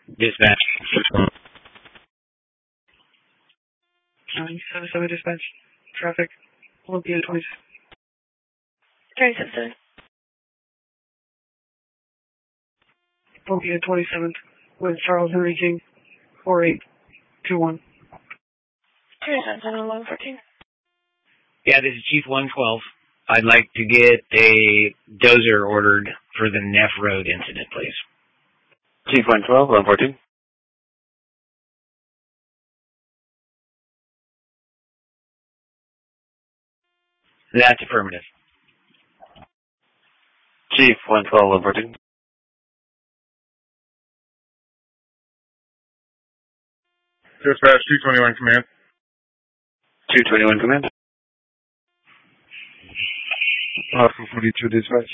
Dispatch. 977 dispatch. Traffic. Olympia 27. 377. Olympia 27th with Charles Henry King. 4821. 377 1114. Yeah, this is Chief 112. I'd like to get a dozer ordered for the Neff Road incident, please. Chief 112, 1114. That's affirmative. Chief 112, 1114. Dispatch 221 command. 221 command. Oscar 42 dispatch.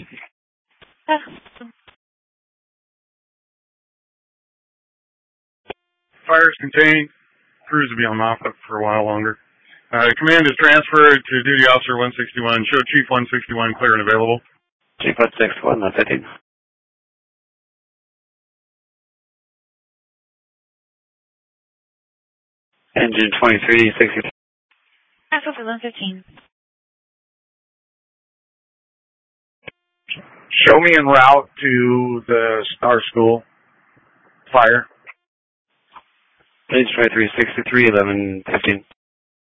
Fire is contained. Crews will be on mop-up for a while longer. Command is transferred to Duty Officer 161. Show Chief 161 clear and available. Chief 161, 115. Engine 2360. Alpha 1115. Show me en route to the Star School. Fire. Page 2363, 1115.